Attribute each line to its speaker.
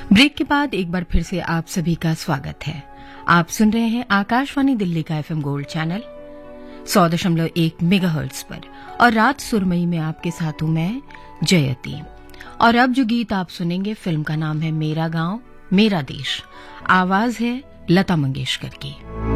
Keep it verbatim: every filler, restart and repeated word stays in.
Speaker 1: Break के बाद एक बार फिर से आप सभी का स्वागत है। आप सुन रहे हैं आकाशवाणी दिल्ली का एफएम गोल्ड चैनल सौ दशमलव एक मेगाहर्ट्ज पर और रात सुरमई में आपके साथ हूं मैं जयती। और अब जो गीत आप सुनेंगे फिल्म का नाम है मेरा गांव मेरा देश। आवाज है लता मंगेशकर की।